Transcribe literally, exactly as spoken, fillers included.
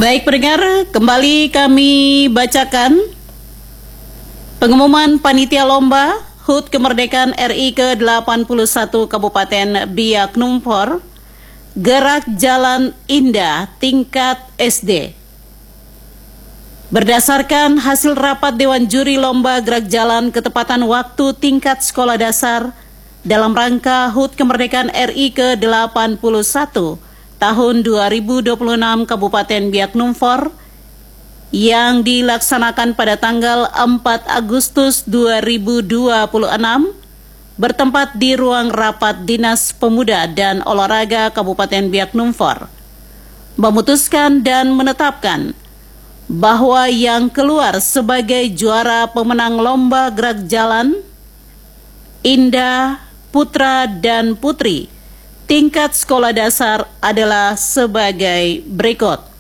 Baik pendengar, kembali kami bacakan pengumuman Panitia Lomba H U T Kemerdekaan R I ke delapan puluh satu Kabupaten Biak Numfor, Gerak Jalan Indah tingkat S D. Berdasarkan hasil rapat Dewan Juri Lomba Gerak Jalan Ketepatan Waktu tingkat sekolah dasar dalam rangka H U T Kemerdekaan R I ke delapan puluh satu tahun dua ribu dua puluh enam Kabupaten Biak Numfor yang dilaksanakan pada tanggal empat Agustus dua ribu dua puluh enam bertempat di ruang rapat Dinas Pemuda dan Olahraga Kabupaten Biak Numfor, memutuskan dan menetapkan bahwa yang keluar sebagai juara pemenang lomba gerak jalan Indah Putra dan Putri tingkat sekolah dasar adalah sebagai berikut.